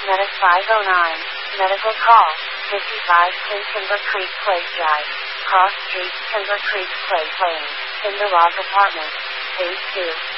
Medic 509. Medical call. 55 King Timber Creek Place Drive. Cross Street, Timber Creek Place Lane. In the Rock Apartment. Phase 2.